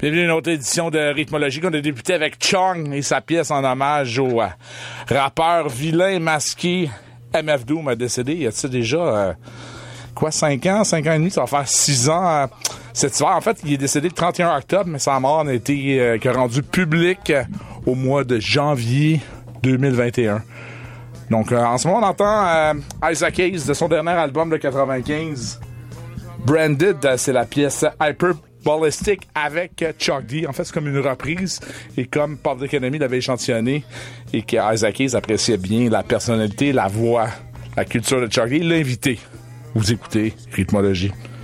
Bienvenue à une autre édition de Rythmologie qu'on a débuté avec Chung et sa pièce en hommage au rappeur vilain masqué MF Doom a décédé. Il y a déjà 5 ans et demi, ça va faire 6 ans cet hiver. En fait, il est décédé le 31 octobre, mais sa mort n'a été que rendue publique au mois de janvier 2021. Donc, en ce moment, on entend Isaac Hayes de son dernier album de 95. Branded, c'est la pièce Hyper Ballistic avec Chuck D. En fait, c'est comme une reprise. Et comme Public Enemy l'avait échantillonné et que Isaac Hayes appréciait bien la personnalité, la voix, la culture de Chuck D, il l'a invité. Vous écoutez Rythmologie.